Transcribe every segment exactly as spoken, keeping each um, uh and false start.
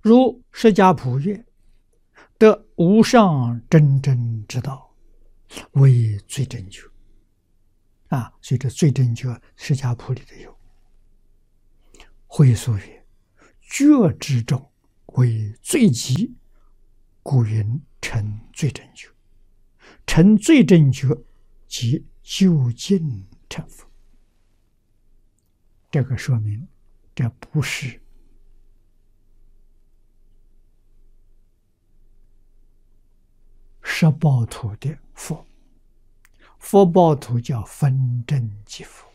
如释迦普曰：得无上真正之道，为最正觉。啊，所以这最正觉，释迦谱里头有。会所曰：觉之中，为最极，故云成最正觉。成最正觉，即究竟成佛。这个说明，这不是十报土的佛，佛报土叫分正即佛。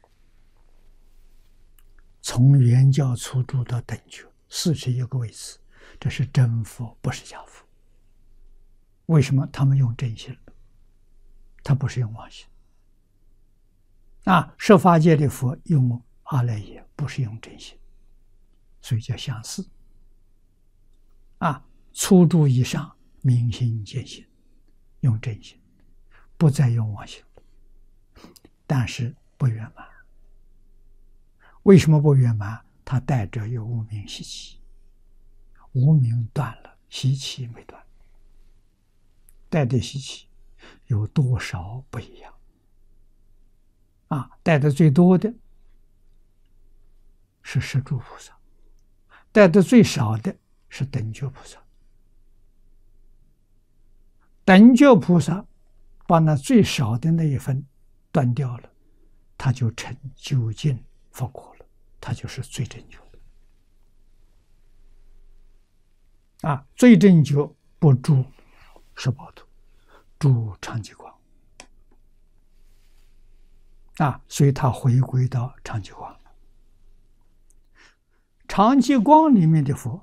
从圆教初住到等觉四十一个位次，这是真佛，不是假佛。为什么他们用真心？他不是用妄心。啊，十法界的佛用阿赖耶，不是用真心，所以叫相似。啊，初住以上，明心见性，用真心，不再用妄心，但是不圆满。为什么不圆满？他带着有无明习气，无明断了，习气没断，带的习气有多少不一样？啊，带的最多的是十住菩萨，带的最少的是等觉菩萨。等觉菩萨把那最少的那一分断掉了，他就成究竟佛果了，他就是最正觉的。啊，最正觉不住十报土，住常寂光。啊，所以他回归到常寂光了。常寂光里面的佛，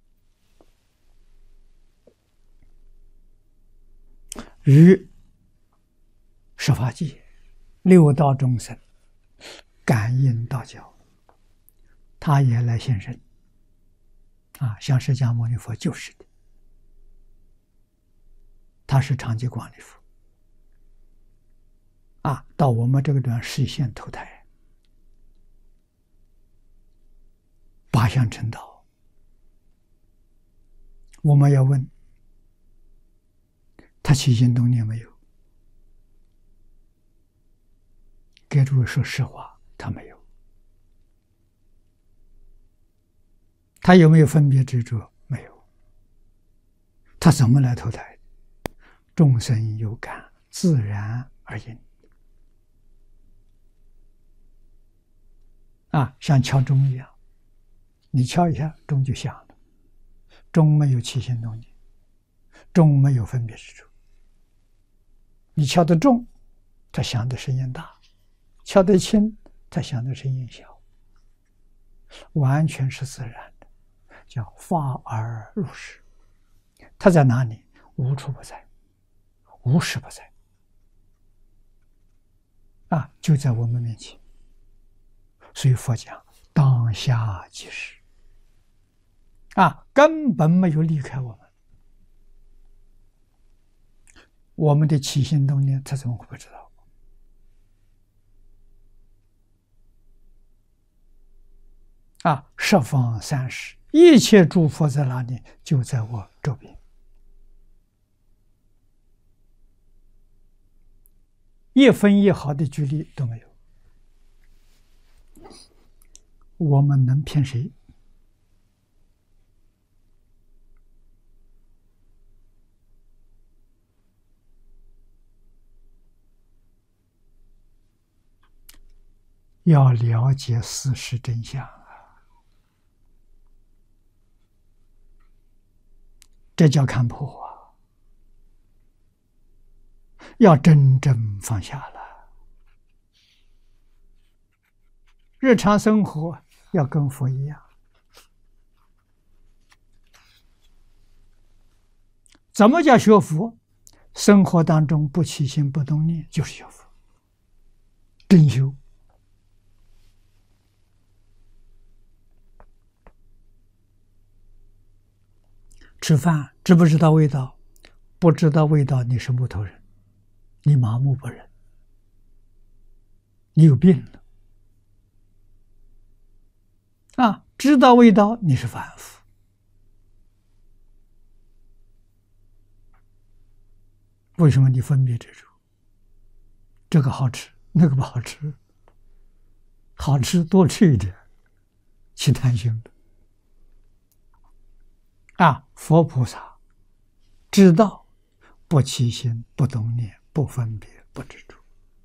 与十法界六道众生感应道交，他也来现身。啊，像释迦牟尼佛就是的，他是常寂光的佛。啊，到我们这个地方实现投胎，八相成道。我们要问他起心动念没有？给诸位说实话，他没有。他有没有分别执着？没有。他怎么来投胎？众生有感，自然而应。啊，像敲钟一样，你敲一下，钟就响了。钟没有起心动念，钟没有分别之处。你敲得重，它响的声音大；敲得轻，它响的声音小。完全是自然的，叫发而入实。它在哪里？无处不在，无时不在。啊，就在我们面前。所以佛讲当下即是，啊，根本没有离开我们。我们的起心动念，他怎么会不知道？啊，十方三世一切诸佛在哪里？就在我周边，一分一毫的距离都没有。我们能骗谁？要了解事实真相啊！这叫看破啊！要真正放下了，日常生活要跟佛一样。怎么叫学佛？生活当中不起心不动念，就是学佛，真修。吃饭知不知道味道？不知道味道，你是木头人，你麻木不仁，你有病了。啊，知道味道，你是凡夫。 为什么你分别执着？这个好吃，那个不好吃，好吃多吃一点，去贪心的。啊，佛菩萨知道不起心、不动念、不分别、不执着，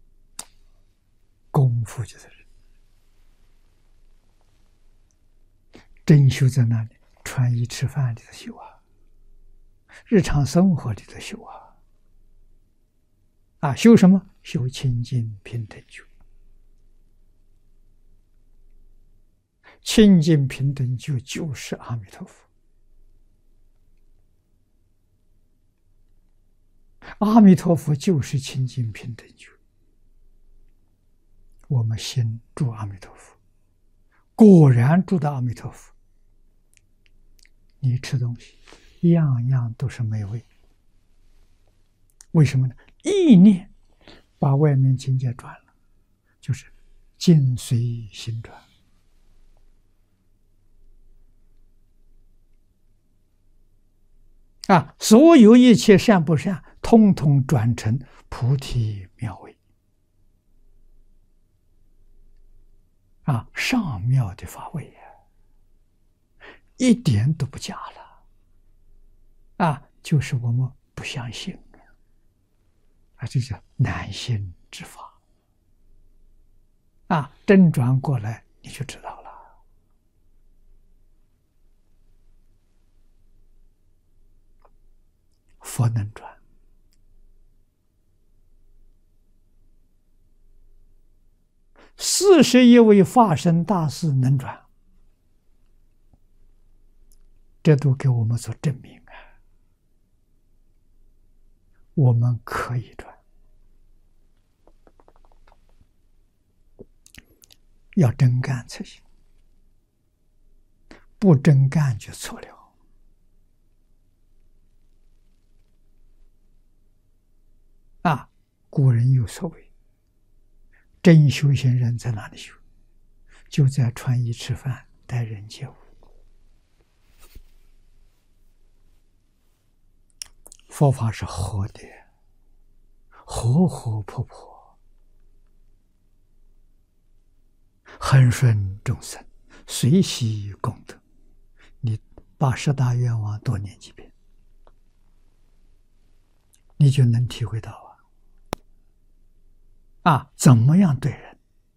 功夫就在这里。真修在那里，穿衣吃饭里头修啊，日常生活里头修啊。啊，修什么？修清净平等觉。清净平等觉就是阿弥陀佛。阿弥陀佛就是清净平等觉。我们心住阿弥陀佛，果然住到阿弥陀佛。你吃东西，样样都是美味。为什么呢？意念把外面境界转了，就是境随心转。啊，所有一切善不善，通通转成菩提妙味。啊，上妙的法味呀，一点都不假了。啊，就是我们不相信啊，这叫难信之法。啊，真转过来你就知道了。佛能转，四十一位法身大士能转，这都给我们做证明啊！我们可以转，要真干才行，不真干就错了。啊，古人有所谓，真修行人在哪里修？就在穿衣吃饭、待人接物。佛法是活的，活活泼泼，恒顺众生，随喜功德。你把十大愿望多念几遍，你就能体会到啊。啊，怎么样对人？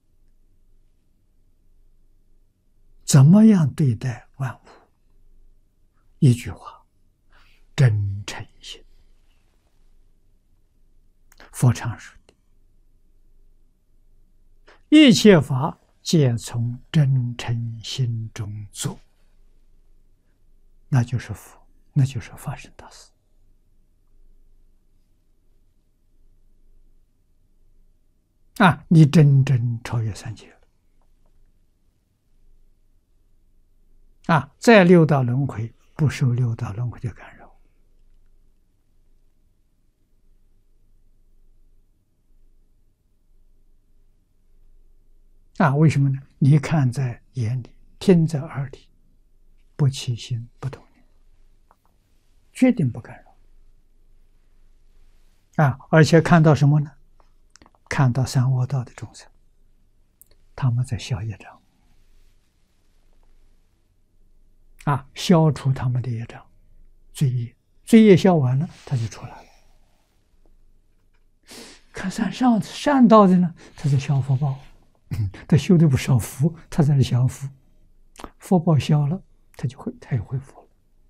怎么样对待万物？一句话，真诚心。佛常说的，一切法皆从真诚心中做，那就是佛，那就是法身大士。啊，你真正超越三界了。啊，在六道轮回不受六道轮回的干扰。啊，为什么呢？你看在眼里，听在耳里，不起心不动念，决定不干扰。啊，而且看到什么呢？看到三恶道的众生，他们在消业障。啊，消除他们的业障，罪业，罪业消完了，他就出来了。看善上善道的呢，他在消佛报，他修的不少福，他在这享福，福报消了，他就会他也恢复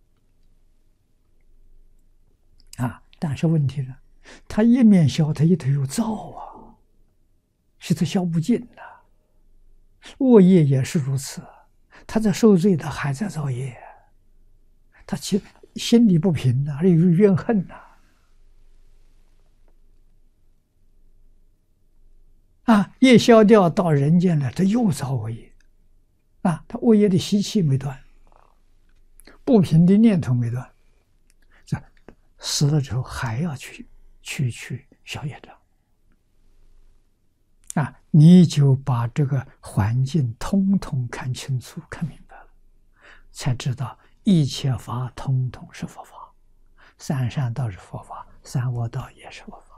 了。啊，但是问题呢，他一面消，他一头有造啊，是他消不尽的。恶业也是如此。他在受罪，他还在造业，他其心里不平呐，有怨恨呐。啊，业消掉到人间了，他又造恶业，啊，他恶业的习气没断，不平的念头没断，这死了之后还要去去去消业障。啊，你就把这个环境通通看清楚、看明白了，才知道一切法通通是佛法，三善道是佛法， 三恶道也是恶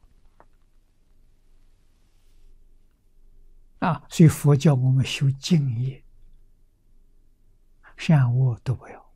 法啊。所以佛教我们修净业，善恶都不要。